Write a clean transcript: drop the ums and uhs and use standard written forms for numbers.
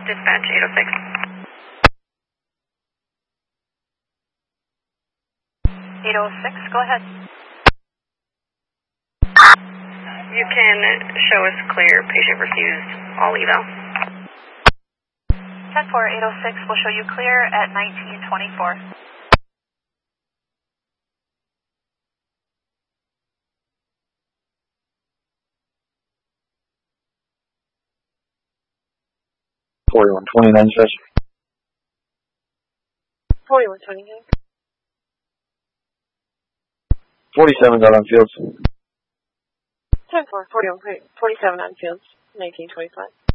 Dispatch 806. 806, go ahead. You can show us clear, patient refused, all eval. 10-4, 806 will show you clear at 1924. $4129 session. 4129. 47 got on fields. 10-4, 47 on fields, 1925.